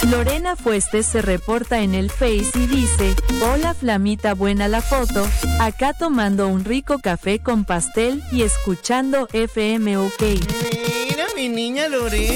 Lorena Fuestes se reporta en el Face y dice: hola Flamita, buena la foto, acá tomando un rico café con pastel y escuchando FM OK. Mira mi niña Lorena.